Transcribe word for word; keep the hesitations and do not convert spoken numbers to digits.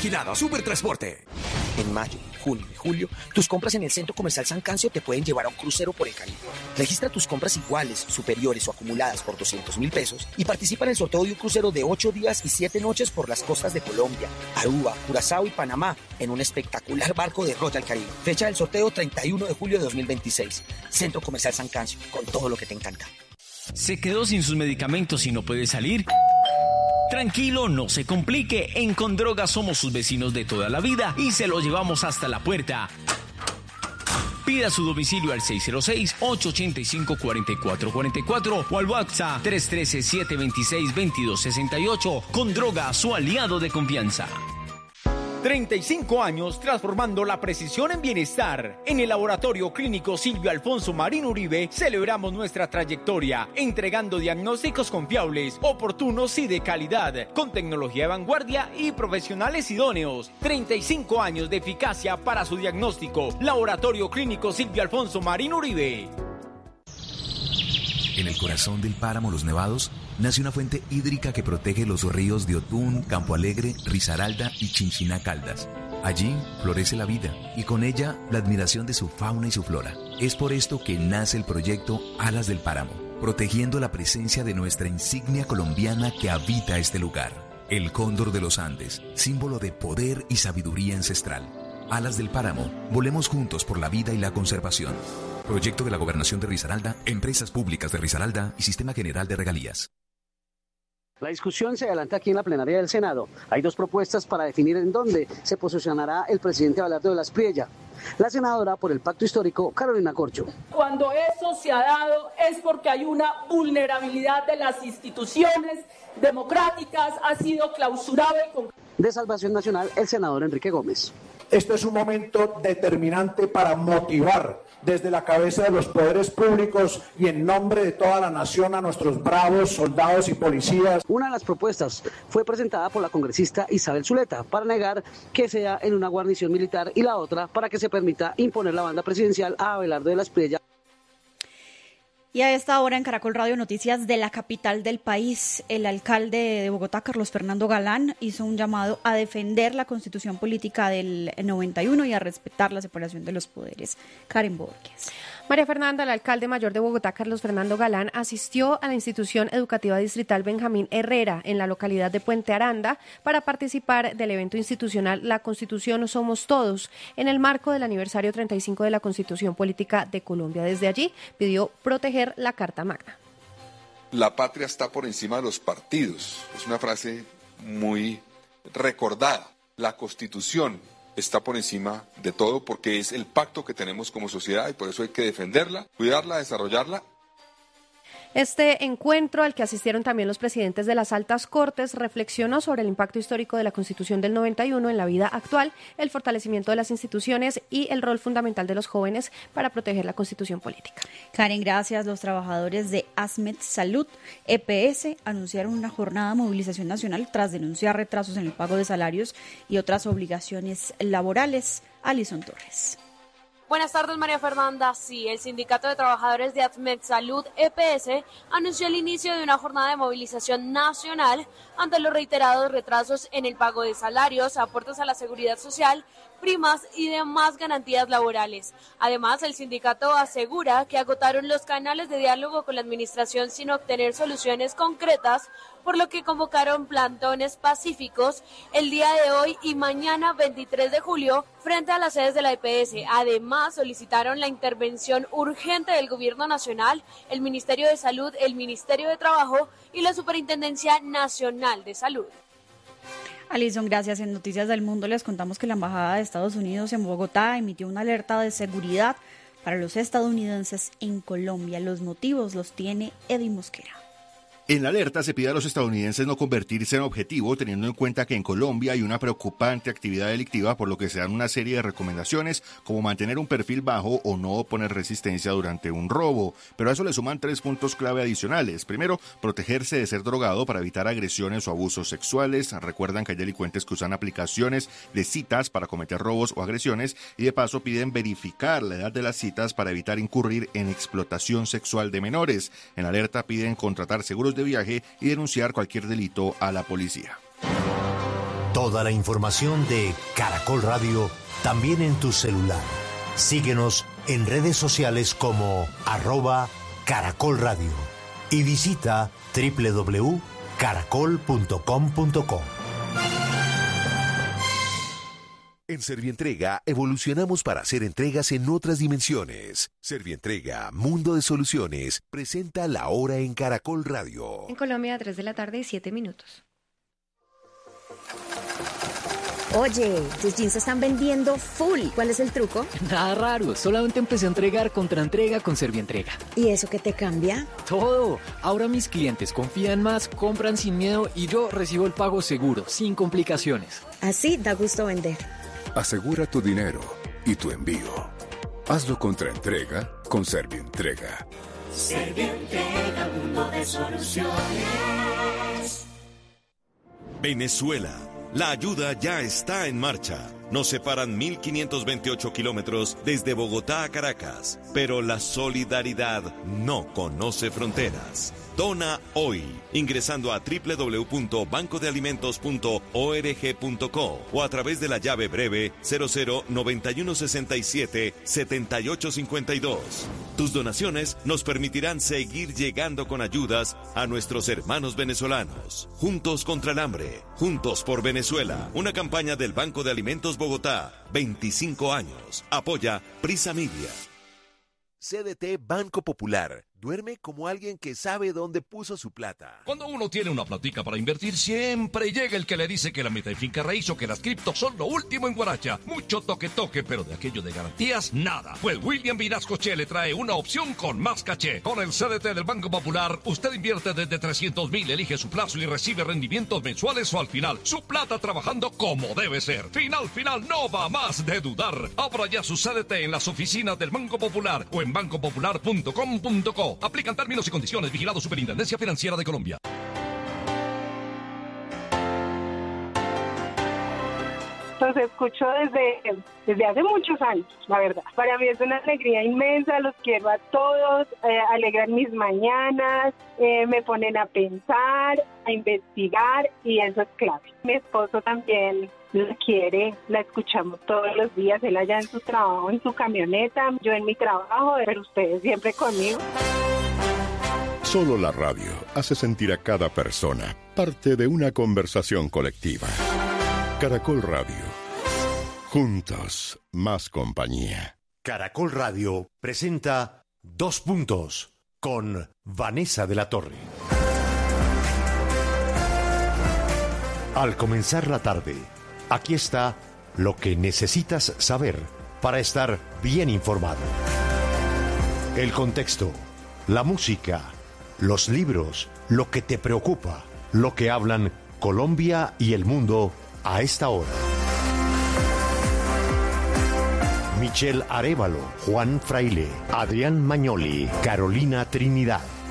Vigilado Supertransporte. En mayo, junio y julio, tus compras en el Centro Comercial San Cancio te pueden llevar a un crucero por el Caribe. Registra tus compras iguales, superiores o acumuladas por doscientos mil pesos y participa en el sorteo de un crucero de ocho días y siete noches por las costas de Colombia, Aruba, Curazao y Panamá en un espectacular barco de Royal Caribe. Fecha del sorteo treinta y uno de julio de dos mil veintiséis. Centro Comercial San Cancio, con todo lo que te encanta. ¿Se quedó sin sus medicamentos y no puede salir? Tranquilo, no se complique. En Condroga somos sus vecinos de toda la vida y se lo llevamos hasta la puerta. Pida su domicilio al seis cero seis, ocho ocho cinco, cuatro cuatro cuatro cuatro o al WhatsApp tres uno tres, siete dos seis, dos dos seis ocho. Condroga, su aliado de confianza. treinta y cinco años transformando la precisión en bienestar. En el Laboratorio Clínico Silvio Alfonso Marín Uribe celebramos nuestra trayectoria, entregando diagnósticos confiables, oportunos y de calidad, con tecnología de vanguardia y profesionales idóneos. treinta y cinco años de eficacia para su diagnóstico. Laboratorio Clínico Silvio Alfonso Marín Uribe. En el corazón del páramo Los Nevados nace una fuente hídrica que protege los ríos de Otún, Campo Alegre, Risaralda y Chinchiná Caldas. Allí florece la vida y con ella la admiración de su fauna y su flora. Es por esto que nace el proyecto Alas del Páramo, protegiendo la presencia de nuestra insignia colombiana que habita este lugar. El cóndor de los Andes, símbolo de poder y sabiduría ancestral. Alas del Páramo, volemos juntos por la vida y la conservación. Proyecto de la Gobernación de Risaralda, Empresas Públicas de Risaralda y Sistema General de Regalías. La discusión se adelanta aquí en la plenaria del Senado. Hay dos propuestas para definir en dónde se posicionará el presidente Abelardo de la Espriella. La senadora por el Pacto Histórico, Carolina Corcho. Cuando eso se ha dado es porque hay una vulnerabilidad de las instituciones democráticas, ha sido clausurado el Congreso. De Salvación Nacional, el senador Enrique Gómez. Este es un momento determinante para motivar desde la cabeza de los poderes públicos y en nombre de toda la nación a nuestros bravos soldados y policías. Una de las propuestas fue presentada por la congresista Isabel Zuleta para negar que sea en una guarnición militar y la otra para que se permita imponer la banda presidencial a Abelardo de la Espriella. Y a esta hora en Caracol Radio Noticias de la capital del país, el alcalde de Bogotá, Carlos Fernando Galán, hizo un llamado a defender la constitución política del noventa y uno y a respetar la separación de los poderes. Karen Borges. María Fernanda, el alcalde mayor de Bogotá, Carlos Fernando Galán, asistió a la institución educativa distrital Benjamín Herrera en la localidad de Puente Aranda para participar del evento institucional La Constitución Somos Todos en el marco del aniversario treinta y cinco de la Constitución Política de Colombia. Desde allí pidió proteger la Carta Magna. La patria está por encima de los partidos. Es una frase muy recordada. La Constitución está por encima de todo porque es el pacto que tenemos como sociedad y por eso hay que defenderla, cuidarla, desarrollarla. Este encuentro, al que asistieron también los presidentes de las altas cortes, reflexionó sobre el impacto histórico de la Constitución del noventa y uno en la vida actual, el fortalecimiento de las instituciones y el rol fundamental de los jóvenes para proteger la Constitución política. Karen, gracias. Los trabajadores de ASMED Salud E P S anunciaron una jornada de movilización nacional tras denunciar retrasos en el pago de salarios y otras obligaciones laborales. Alison Torres. Buenas tardes, María Fernanda. Sí, el Sindicato de Trabajadores de ASMED Salud E P S anunció el inicio de una jornada de movilización nacional ante los reiterados retrasos en el pago de salarios, aportes a la seguridad social, primas y demás garantías laborales. Además, el sindicato asegura que agotaron los canales de diálogo con la administración sin obtener soluciones concretas, por lo que convocaron plantones pacíficos el día de hoy y mañana veintitrés de julio frente a las sedes de la E P S. Además, solicitaron la intervención urgente del Gobierno Nacional, el Ministerio de Salud, el Ministerio de Trabajo y la Superintendencia Nacional de Salud. Alison, gracias. En Noticias del Mundo les contamos que la Embajada de Estados Unidos en Bogotá emitió una alerta de seguridad para los estadounidenses en Colombia. Los motivos los tiene Eddie Mosquera. En la alerta se pide a los estadounidenses no convertirse en objetivo, teniendo en cuenta que en Colombia hay una preocupante actividad delictiva, por lo que se dan una serie de recomendaciones como mantener un perfil bajo o no oponer resistencia durante un robo. Pero a eso le suman tres puntos clave adicionales. Primero, protegerse de ser drogado para evitar agresiones o abusos sexuales. Recuerdan que hay delincuentes que usan aplicaciones de citas para cometer robos o agresiones y de paso piden verificar la edad de las citas para evitar incurrir en explotación sexual de menores. En la alerta piden contratar seguros de viaje y denunciar cualquier delito a la policía. Toda la información de Caracol Radio también en tu celular. Síguenos en redes sociales como arroba Caracol Radio y visita doble u doble u doble u punto caracol punto com punto co. En Servientrega evolucionamos para hacer entregas en otras dimensiones. Servientrega, Mundo de Soluciones, presenta La Hora en Caracol Radio. En Colombia, a tres de la tarde y siete minutos. Oye, tus jeans se están vendiendo full. ¿Cuál es el truco? Nada raro, solamente empecé a entregar contra entrega con Servientrega. ¿Y eso qué te cambia? Todo. Ahora mis clientes confían más, compran sin miedo y yo recibo el pago seguro, sin complicaciones. Así da gusto vender. Asegura tu dinero y tu envío. Hazlo contra entrega con Servientrega. Servientrega, mundo de soluciones. Venezuela. La ayuda ya está en marcha. Nos separan mil quinientos veintiocho kilómetros desde Bogotá a Caracas, pero la solidaridad no conoce fronteras. Dona hoy, ingresando a doble u doble u doble u punto banco de alimentos punto org punto co o a través de la llave breve cero cero noventa y uno sesenta y siete setenta y ocho cincuenta y dos. Tus donaciones nos permitirán seguir llegando con ayudas a nuestros hermanos venezolanos. Juntos contra el hambre, juntos por Venezuela. Una campaña del Banco de Alimentos Bogotá, veinticinco años. Apoya Prisa Media. C D T Banco Popular. Duerme como alguien que sabe dónde puso su plata. Cuando uno tiene una platica para invertir, siempre llega el que le dice que la meta de finca raíz o que las criptos son lo último en Guaracha. Mucho toque toque, pero de aquello de garantías, nada. Pues William Vinascoche le trae una opción con más caché. Con el C D T del Banco Popular, usted invierte desde trescientos mil, elige su plazo y recibe rendimientos mensuales o al final. Su plata trabajando como debe ser. Final, final, no va más de dudar. Abra ya su C D T en las oficinas del Banco Popular o en banco popular punto com punto co. Aplican términos y condiciones. Vigilado Superintendencia Financiera de Colombia. Los escucho desde, desde hace muchos años, la verdad. Para mí es una alegría inmensa, los quiero a todos, eh, alegran mis mañanas, eh, me ponen a pensar, a investigar y eso es clave. Mi esposo también la quiere, la escuchamos todos los días, él allá en su trabajo, en su camioneta, yo en mi trabajo, pero ustedes siempre conmigo. Solo la radio hace sentir a cada persona parte de una conversación colectiva. Caracol Radio. Juntos, más compañía. Caracol Radio presenta Dos Puntos con Vanessa de la Torre. Al comenzar la tarde, aquí está lo que necesitas saber para estar bien informado. El contexto, la música, los libros, lo que te preocupa, lo que hablan Colombia y el mundo a esta hora. Michelle Arévalo, Juan Fraile, Adrián Mañoli, Carolina Trinidad.